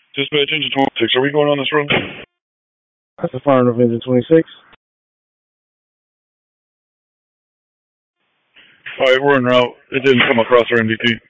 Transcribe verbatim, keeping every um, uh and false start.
Dispatch engine twenty-six, are we going on this road? That's the fire of engine twenty-six. Alright, we're en route. It didn't come across our N D T.